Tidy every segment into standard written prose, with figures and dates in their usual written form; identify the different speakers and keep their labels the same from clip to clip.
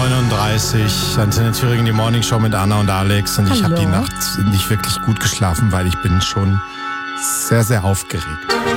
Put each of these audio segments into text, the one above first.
Speaker 1: 7:39 Uhr, Antenne Thüringen, die Morning Show mit Anna und Alex. Und ich habe die Nacht nicht wirklich gut geschlafen, weil ich bin schon sehr, sehr aufgeregt.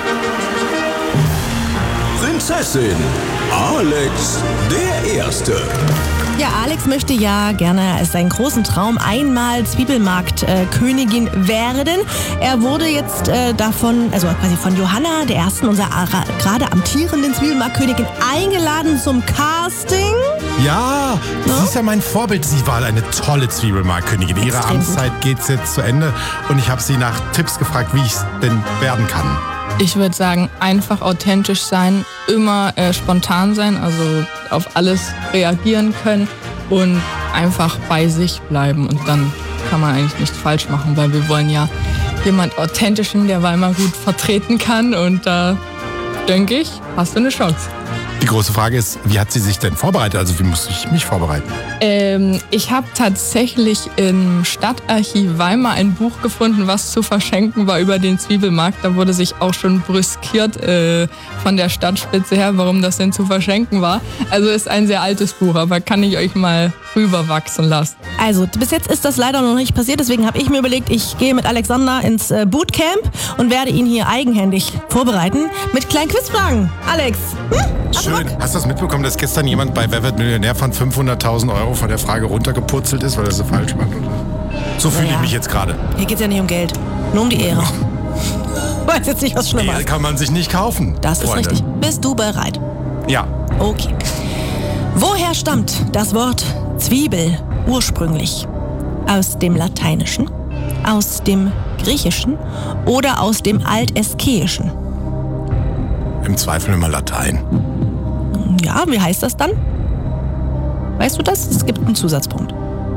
Speaker 2: Prinzessin Alex der Erste.
Speaker 3: Ja, Alex möchte ja gerne als seinen großen Traum einmal Zwiebelmarkt-Königin werden. Er wurde jetzt quasi von Johanna der Ersten, unserer gerade amtierenden Zwiebelmarkt-Königin, eingeladen zum Casting.
Speaker 1: Ja, sie ist ja mein Vorbild. Sie war eine tolle Zwiebelmarkt-Königin. Ihre Amtszeit geht jetzt zu Ende und ich habe sie nach Tipps gefragt, wie ich es denn werden kann.
Speaker 4: Ich würde sagen, einfach authentisch sein, immer spontan sein, also auf alles reagieren können und einfach bei sich bleiben. Und dann kann man eigentlich nichts falsch machen, weil wir wollen ja jemand Authentischen, der Weimar gut vertreten kann. Und da denke ich, hast du eine Chance.
Speaker 1: Die große Frage ist, wie hat sie sich denn vorbereitet? Also wie musste ich mich vorbereiten?
Speaker 4: Ich habe tatsächlich im Stadtarchiv Weimar ein Buch gefunden, was zu verschenken war über den Zwiebelmarkt. Da wurde sich auch schon brüskiert von der Stadtspitze her, warum das denn zu verschenken war. Also ist ein sehr altes Buch, aber kann ich euch mal rüberwachsen lassen.
Speaker 3: Also bis jetzt ist das leider noch nicht passiert, deswegen habe ich mir überlegt, ich gehe mit Alexander ins Bootcamp und werde ihn hier eigenhändig vorbereiten mit kleinen Quizfragen. Alex,
Speaker 1: Schön. Hast du das mitbekommen, dass gestern jemand bei Wer wird Millionär von 500.000 Euro von der Frage runtergepurzelt ist, weil er so falsch macht? So fühle ich mich jetzt gerade.
Speaker 3: Hier geht es ja nicht um Geld, nur um die Ehre. Weiß jetzt nicht, was schlimmer
Speaker 1: Ehre
Speaker 3: ist.
Speaker 1: kann man sich nicht kaufen.
Speaker 3: Das ist
Speaker 1: Freunde.
Speaker 3: richtig. Bist du bereit?
Speaker 1: Ja.
Speaker 3: Okay. Woher stammt das Wort Zwiebel ursprünglich? Aus dem Lateinischen, aus dem Griechischen oder aus dem Altäskeischen?
Speaker 1: Im Zweifel immer Latein.
Speaker 3: Ja, wie heißt das dann? Weißt du das? Es gibt einen Zusatzpunkt.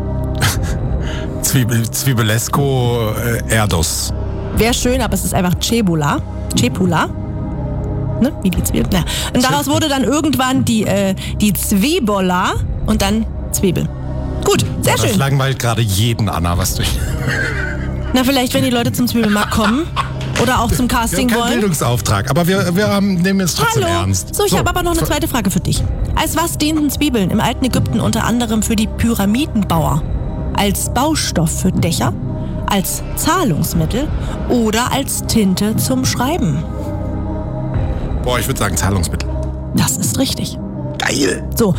Speaker 1: Zwiebelesco Erdos.
Speaker 3: Wäre schön, aber es ist einfach Cebula. Cepula. Ne? Wie die Zwiebel. Ja. Und daraus wurde dann irgendwann die Zwiebola und dann Zwiebel. Gut, sehr schön.
Speaker 1: Das langweilt gerade jeden, Anna, was du...
Speaker 3: Na, vielleicht, wenn die Leute zum Zwiebelmarkt kommen oder auch zum Casting
Speaker 1: Wir haben keinen
Speaker 3: wollen.
Speaker 1: Bildungsauftrag, aber wir nehmen es trotzdem
Speaker 3: Hallo.
Speaker 1: ernst.
Speaker 3: So, ich habe aber noch eine zweite Frage für dich. Als was dienten Zwiebeln im alten Ägypten unter anderem für die Pyramidenbauer? Als Baustoff für Dächer, als Zahlungsmittel oder als Tinte zum Schreiben?
Speaker 1: Boah, ich würde sagen Zahlungsmittel.
Speaker 3: Das ist richtig.
Speaker 1: Geil.
Speaker 3: So,